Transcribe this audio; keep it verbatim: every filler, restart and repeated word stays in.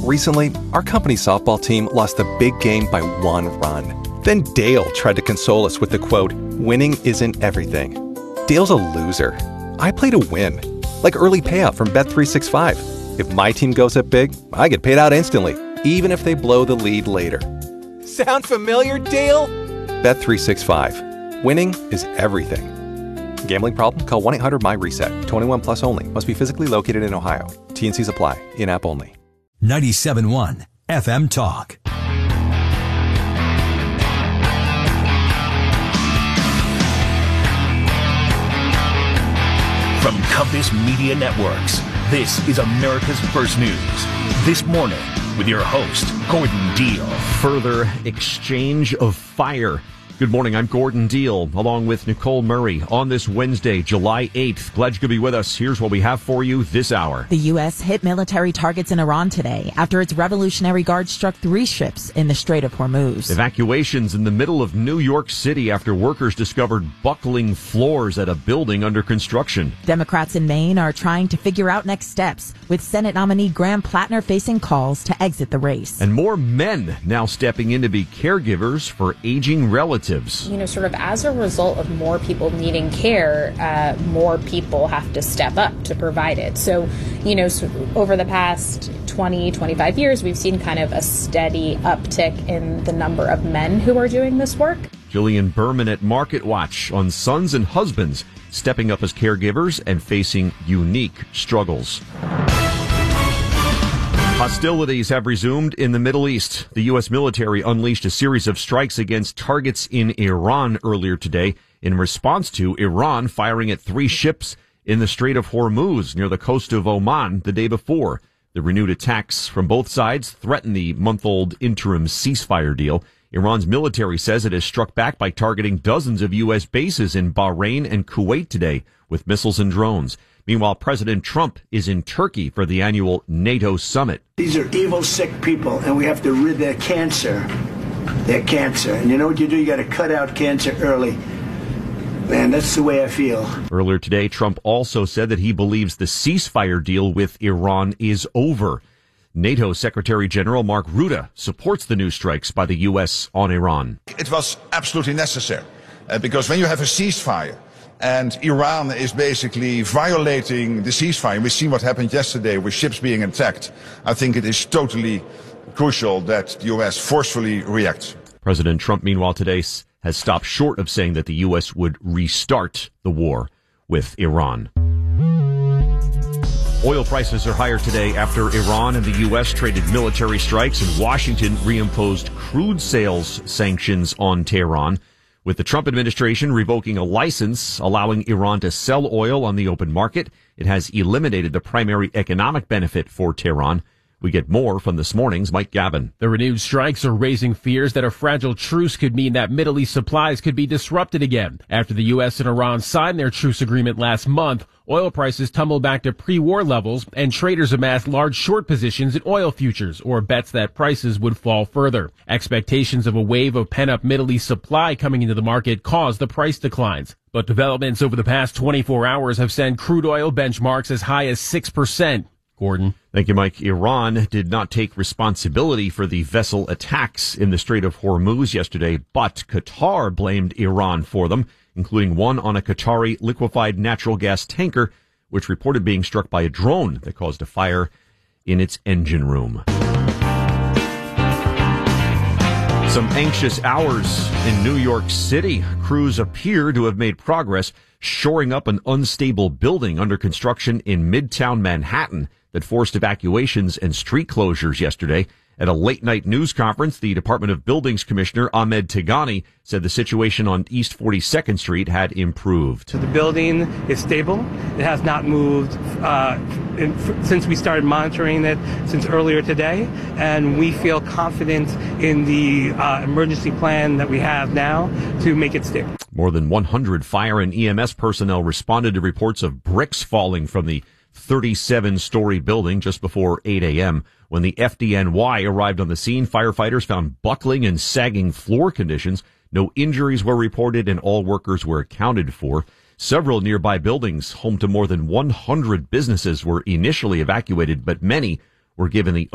Recently, our company softball team lost a big game by one run. Then Dale tried to console us with the quote, "Winning isn't everything." Dale's a loser. I play to win. Like early payout from Bet three sixty-five. If my team goes up big, I get paid out instantly, even if they blow the lead later. Sound familiar, Dale? Bet three sixty-five. Winning is everything. Gambling problem? Call one eight hundred M Y RESET. twenty-one plus only. Must be physically located in Ohio. T and C's apply. In-app only. ninety-seven point one F M Talk. From Compass Media Networks, this is America's First News. This morning, with your host, Gordon Deal. Further exchange of fire. Good morning, I'm Gordon Deal, along with Nicole Murray, on this Wednesday, July eighth. Glad you could be with us. Here's what we have for you this hour. The U S hit military targets in Iran today after its Revolutionary Guard struck three ships in the Strait of Hormuz. Evacuations in the middle of New York City after workers discovered buckling floors at a building under construction. Democrats in Maine are trying to figure out next steps, with Senate nominee Graham Plattner facing calls to exit the race. And more men now stepping in to be caregivers for aging relatives. You know, sort of as a result of more people needing care, uh, more people have to step up to provide it. So, you know, so over the past twenty, twenty-five years, we've seen kind of a steady uptick in the number of men who are doing this work. Jillian Berman at Market Watch on sons and husbands stepping up as caregivers and facing unique struggles. Hostilities have resumed in the Middle East. The U S military unleashed a series of strikes against targets in Iran earlier today in response to Iran firing at three ships in the Strait of Hormuz near the coast of Oman the day before. The renewed attacks from both sides threaten the month-old interim ceasefire deal. Iran's military says it has struck back by targeting dozens of U S bases in Bahrain and Kuwait today with missiles and drones. Meanwhile, President Trump is in Turkey for the annual NATO summit. These are evil, sick people, and we have to rid their cancer. Their cancer. And you know what you do? You got to cut out cancer early. Man, that's the way I feel. Earlier today, Trump also said that he believes the ceasefire deal with Iran is over. NATO Secretary General Mark Rutte supports the new strikes by the U S on Iran. It was absolutely necessary, uh, because when you have a ceasefire, and Iran is basically violating the ceasefire. We've seen what happened yesterday with ships being attacked. I think it is totally crucial that the U S forcefully reacts. President Trump, meanwhile, today has stopped short of saying that the U S would restart the war with Iran. Oil prices are higher today after Iran and the U S traded military strikes, and Washington reimposed crude sales sanctions on Tehran, with the Trump administration revoking a license allowing Iran to sell oil on the open market. It has eliminated the primary economic benefit for Tehran. We get more from this morning's Mike Gavin. The renewed strikes are raising fears that a fragile truce could mean that Middle East supplies could be disrupted again. After the U S and Iran signed their truce agreement last month, oil prices tumbled back to pre-war levels, and traders amassed large short positions in oil futures, or bets that prices would fall further. Expectations of a wave of pent-up Middle East supply coming into the market caused the price declines. But developments over the past twenty-four hours have sent crude oil benchmarks as high as six percent. Gordon. Thank you, Mike. Iran did not take responsibility for the vessel attacks in the Strait of Hormuz yesterday, but Qatar blamed Iran for them, including one on a Qatari liquefied natural gas tanker, which reported being struck by a drone that caused a fire in its engine room. Some anxious hours in New York City. Crews appear to have made progress shoring up an unstable building under construction in Midtown Manhattan that forced evacuations and street closures yesterday. At a late-night news conference, the Department of Buildings Commissioner Ahmed Tigani said the situation on East forty-second Street had improved. So the building is stable. It has not moved uh, in, f- since we started monitoring it since earlier today, and we feel confident in the uh, emergency plan that we have now to make it stable. More than one hundred fire and E M S personnel responded to reports of bricks falling from the thirty-seven story building just before eight a.m. When the F D N Y arrived on the scene, firefighters found buckling and sagging floor conditions. No injuries were reported, and all workers were accounted for. Several nearby buildings, home to more than one hundred businesses, were initially evacuated, but many were given the